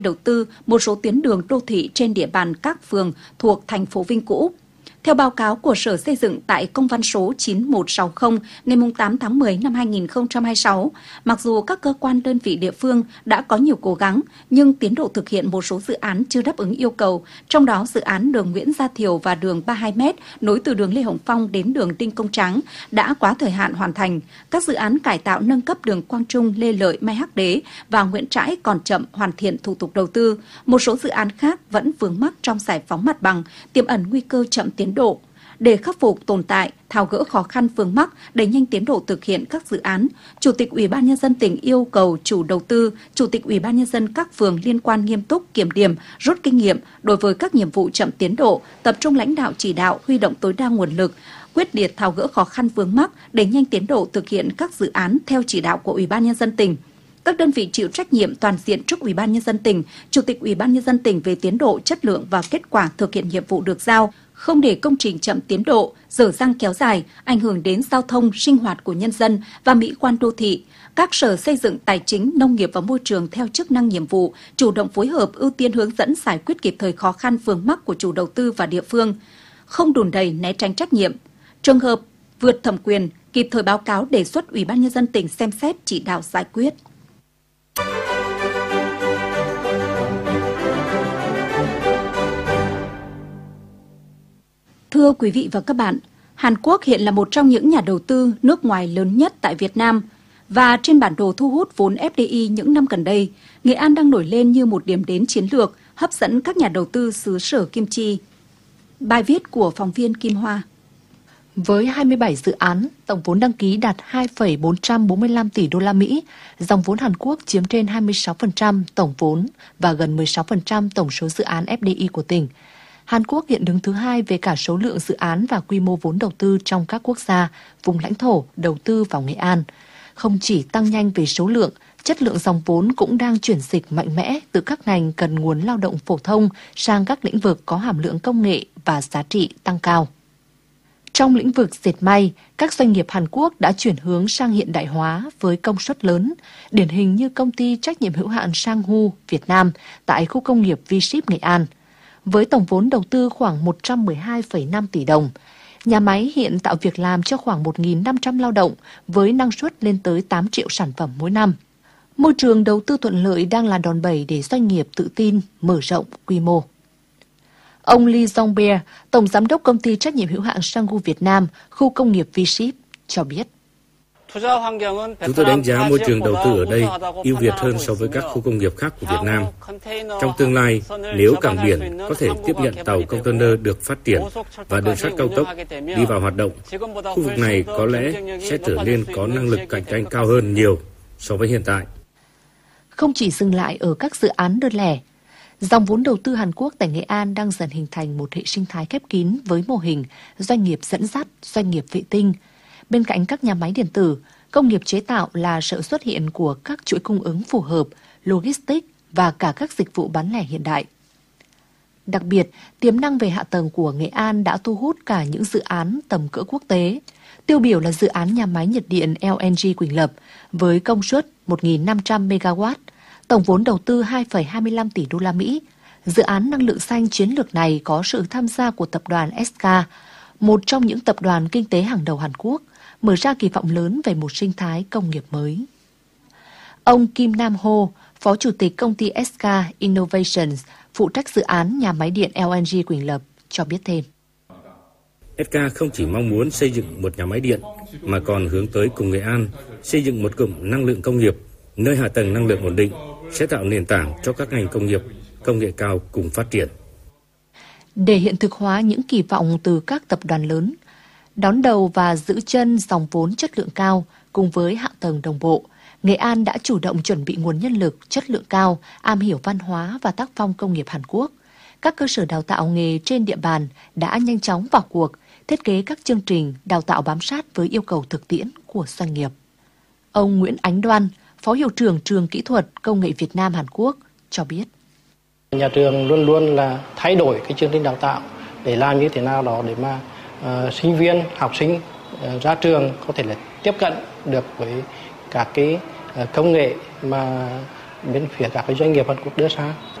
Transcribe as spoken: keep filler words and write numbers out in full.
đầu tư một số tuyến đường đô thị trên địa bàn các phường thuộc thành phố Vinh cũ. Theo báo cáo của Sở Xây dựng tại công văn số chín một sáu không ngày tám tháng mười năm hai nghìn không trăm hai mươi sáu, mặc dù các cơ quan đơn vị địa phương đã có nhiều cố gắng, nhưng tiến độ thực hiện một số dự án chưa đáp ứng yêu cầu, trong đó dự án đường Nguyễn Gia Thiều và đường ba mươi hai mét nối từ đường Lê Hồng Phong đến đường Đinh Công Tráng đã quá thời hạn hoàn thành. Các dự án cải tạo nâng cấp đường Quang Trung, Lê Lợi, Mai Hắc Đế và Nguyễn Trãi còn chậm hoàn thiện thủ tục đầu tư. Một số dự án khác vẫn vướng mắc trong giải phóng mặt bằng, tiềm ẩn nguy cơ chậm tiến độ. Để khắc phục tồn tại, tháo gỡ khó khăn vướng mắc, đẩy nhanh tiến độ thực hiện các dự án, Chủ tịch Ủy ban nhân dân tỉnh yêu cầu chủ đầu tư, Chủ tịch Ủy ban nhân dân các phường liên quan nghiêm túc kiểm điểm, rút kinh nghiệm đối với các nhiệm vụ chậm tiến độ, tập trung lãnh đạo chỉ đạo, huy động tối đa nguồn lực, quyết liệt tháo gỡ khó khăn vướng mắc, đẩy nhanh tiến độ thực hiện các dự án theo chỉ đạo của Ủy ban nhân dân tỉnh. Các đơn vị chịu trách nhiệm toàn diện trước Ủy ban nhân dân tỉnh, Chủ tịch Ủy ban nhân dân tỉnh về tiến độ, chất lượng và kết quả thực hiện nhiệm vụ được giao, không để công trình chậm tiến độ, dở dang kéo dài, ảnh hưởng đến giao thông, sinh hoạt của nhân dân và mỹ quan đô thị. Các sở xây dựng, tài chính, nông nghiệp và môi trường theo chức năng nhiệm vụ, chủ động phối hợp, ưu tiên hướng dẫn giải quyết kịp thời khó khăn vướng mắc của chủ đầu tư và địa phương, không đùn đẩy né tránh trách nhiệm. Trường hợp vượt thẩm quyền, kịp thời báo cáo đề xuất Ủy ban nhân dân tỉnh xem xét chỉ đạo giải quyết. Thưa quý vị và các bạn, Hàn Quốc hiện là một trong những nhà đầu tư nước ngoài lớn nhất tại Việt Nam và trên bản đồ thu hút vốn ép đê i những năm gần đây, Nghệ An đang nổi lên như một điểm đến chiến lược hấp dẫn các nhà đầu tư xứ sở kim chi. Bài viết của phóng viên Kim Hoa. Với hai mươi bảy dự án, tổng vốn đăng ký đạt hai phẩy bốn trăm bốn mươi lăm tỷ đô la Mỹ, dòng vốn Hàn Quốc chiếm trên hai mươi sáu phần trăm tổng vốn và gần mười sáu phần trăm tổng số dự án ép đê i của tỉnh. Hàn Quốc hiện đứng thứ hai về cả số lượng dự án và quy mô vốn đầu tư trong các quốc gia, vùng lãnh thổ đầu tư vào Nghệ An. Không chỉ tăng nhanh về số lượng, chất lượng dòng vốn cũng đang chuyển dịch mạnh mẽ từ các ngành cần nguồn lao động phổ thông sang các lĩnh vực có hàm lượng công nghệ và giá trị tăng cao. Trong lĩnh vực dệt may, các doanh nghiệp Hàn Quốc đã chuyển hướng sang hiện đại hóa với công suất lớn, điển hình như công ty trách nhiệm hữu hạn Sanghu Việt Nam tại khu công nghiệp V-Ship Nghệ An. Với tổng vốn đầu tư khoảng một trăm mười hai phẩy năm tỷ đồng, nhà máy hiện tạo việc làm cho khoảng một nghìn năm trăm lao động với năng suất lên tới tám triệu sản phẩm mỗi năm. Môi trường đầu tư thuận lợi đang là đòn bẩy để doanh nghiệp tự tin, mở rộng quy mô. Ông Lee Jong-beer, Tổng Giám đốc Công ty Trách nhiệm hữu hạn Sanghu Việt Nam, khu công nghiệp V-Ship, cho biết. Chúng tôi đánh giá môi trường đầu tư ở đây ưu việt hơn so với các khu công nghiệp khác của Việt Nam. Trong tương lai, nếu cảng biển có thể tiếp nhận tàu container được phát triển và đường sắt cao tốc đi vào hoạt động, khu vực này có lẽ sẽ trở nên có năng lực cạnh tranh cao hơn nhiều so với hiện tại. Không chỉ dừng lại ở các dự án đơn lẻ, dòng vốn đầu tư Hàn Quốc tại Nghệ An đang dần hình thành một hệ sinh thái khép kín với mô hình doanh nghiệp dẫn dắt, doanh nghiệp vệ tinh. Bên cạnh các nhà máy điện tử, công nghiệp chế tạo là sự xuất hiện của các chuỗi cung ứng phù hợp, logistics và cả các dịch vụ bán lẻ hiện đại. Đặc biệt, tiềm năng về hạ tầng của Nghệ An đã thu hút cả những dự án tầm cỡ quốc tế. Tiêu biểu là dự án nhà máy nhiệt điện lờ en giê Quỳnh Lập với công suất một nghìn năm trăm mê ga oát, tổng vốn đầu tư hai phẩy hai mươi lăm tỷ đô la Mỹ. Dự án năng lượng xanh chiến lược này có sự tham gia của tập đoàn ét ca, một trong những tập đoàn kinh tế hàng đầu Hàn Quốc, mở ra kỳ vọng lớn về một sinh thái công nghiệp mới. Ông Kim Nam Ho, Phó Chủ tịch công ty ét ca Innovations, phụ trách dự án nhà máy điện lờ en giê Quỳnh Lập, cho biết thêm. ét ca không chỉ mong muốn xây dựng một nhà máy điện, mà còn hướng tới cùng Nghệ An xây dựng một cụm năng lượng công nghiệp, nơi hạ tầng năng lượng ổn định, sẽ tạo nền tảng cho các ngành công nghiệp, công nghệ cao cùng phát triển. Để hiện thực hóa những kỳ vọng từ các tập đoàn lớn, đón đầu và giữ chân dòng vốn chất lượng cao cùng với hạ tầng đồng bộ, Nghệ An đã chủ động chuẩn bị nguồn nhân lực chất lượng cao, am hiểu văn hóa và tác phong công nghiệp Hàn Quốc. Các cơ sở đào tạo nghề trên địa bàn đã nhanh chóng vào cuộc, thiết kế các chương trình đào tạo bám sát với yêu cầu thực tiễn của doanh nghiệp. Ông Nguyễn Ánh Đoan, Phó Hiệu trưởng Trường Kỹ thuật Công nghệ Việt Nam Hàn Quốc, cho biết. Nhà trường luôn luôn là thay đổi cái chương trình đào tạo để làm như thế nào đó để mà uh, sinh viên, học sinh uh, ra trường có thể là tiếp cận được với các cái uh, công nghệ mà bên phía các cái doanh nghiệp Hàn Quốc đưa ra.